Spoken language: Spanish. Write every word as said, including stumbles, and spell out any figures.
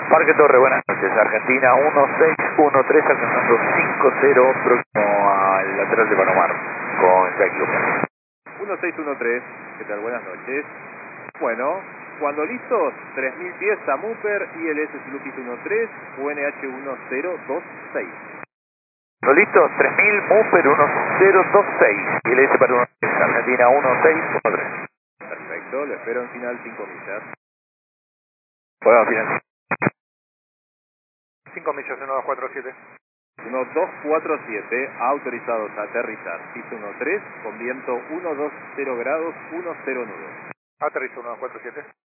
Parque Torre, buenas noches. Argentina uno seis uno tres, alcanzando cinco cero, próximo al lateral de Palomar, con Jack Lucas. uno seis uno tres, ¿qué tal? Buenas noches. Bueno, cuando listos, tres mil pies a Muper, I L S Zulukis uno tres, U N H uno cero dos seis. ¿Lo listo? tres mil, Muper uno cero dos seis, I L S para uno seis, Argentina uno seis uno tres. Perfecto, lo espero en final cinco millas. Bueno, final. cinco millas, uno dos cuatro siete. uno dos cuatro siete, autorizados a aterrizar. Pista uno tres, con viento ciento veinte grados, uno cero nudos. Aterrizo uno dos cuatro siete.